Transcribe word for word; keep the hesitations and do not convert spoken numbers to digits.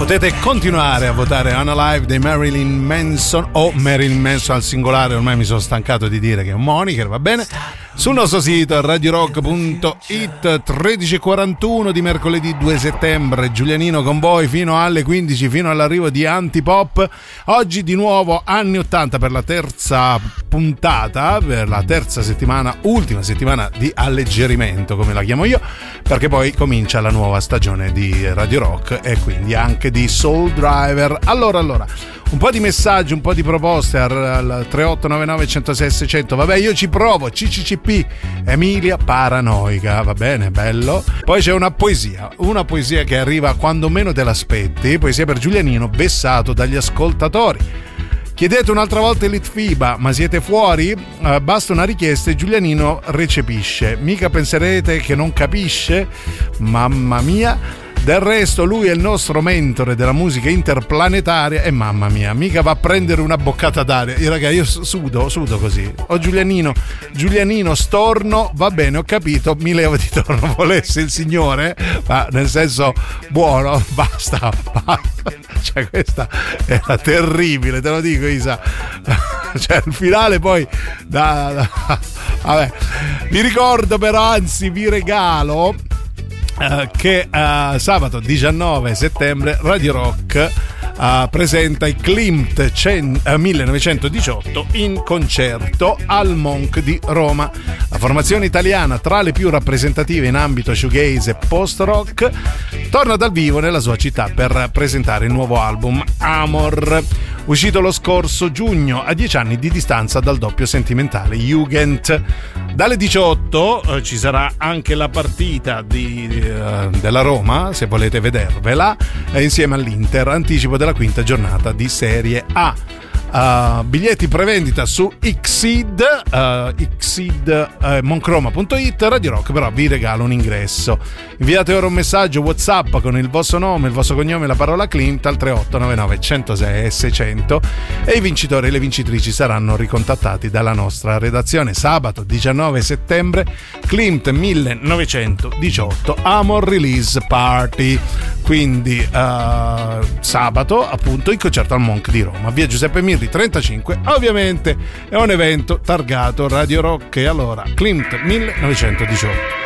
Potete continuare a votare Unalive dei Marilyn Manson o Marilyn Manson al singolare, ormai mi sono stancato di dire che è un moniker, va bene? Sul nostro sito radio rock punto it. Tredici e quarantuno di mercoledì due settembre, Giulianino con voi fino alle quindici, fino all'arrivo di Antipop. Oggi di nuovo anni ottanta per la terza puntata, per la terza settimana, ultima settimana di alleggerimento come la chiamo io, perché poi comincia la nuova stagione di Radio Rock e quindi anche di Soul Driver. Allora, allora un po' di messaggi, un po' di proposte al, al tre otto nove nove uno zero sei sei zero zero. Vabbè, io ci provo. C C C P Emilia Paranoica, va bene, bello. Poi c'è una poesia, una poesia che arriva quando meno te l'aspetti, poesia per Giulianino, vessato dagli ascoltatori. Chiedete un'altra volta il Litfiba, ma siete fuori? Uh, basta una richiesta e Giulianino recepisce. Mica penserete che non capisce? Mamma mia. Del resto lui è il nostro mentore della musica interplanetaria e mamma mia, mica va a prendere una boccata d'aria. Io raga, io sudo, sudo così. O Giulianino, Giulianino storno, va bene, ho capito, mi levo di torno, volesse il signore, ma nel senso buono, basta, basta. Cioè questa era terribile, te lo dico Isa. Cioè il finale poi da, da, vabbè. Vi ricordo però, anzi vi regalo Uh, che uh, sabato diciannove settembre Radio Rock uh, presenta i Klimt cen- uh, millenovecentodiciotto in concerto al Monk di Roma. La formazione italiana, tra le più rappresentative in ambito shoegaze e post-rock, torna dal vivo nella sua città per presentare il nuovo album Amor, uscito lo scorso giugno, a dieci anni di distanza dal doppio sentimentale Jugend. Dalle diciotto eh, ci sarà anche la partita di, eh, della Roma, se volete vedervela, eh, insieme all'Inter, anticipo della quinta giornata di Serie A. Uh, biglietti prevendita su Xseed, uh, Xseed uh, moncroma punto it. Radio Rock però vi regala un ingresso. Inviate ora un messaggio WhatsApp con il vostro nome, il vostro cognome e la parola Klimt al tre otto nove nove uno zero sei sei zero zero e i vincitori e le vincitrici saranno ricontattati dalla nostra redazione. Sabato diciannove settembre, Klimt millenovecentodiciotto Amor Release Party, quindi uh, sabato appunto il concerto al Monk di Roma, via Giuseppe Mirri trentacinque. Ovviamente è un evento targato Radio Rock. E allora Klimt millenovecentodiciotto.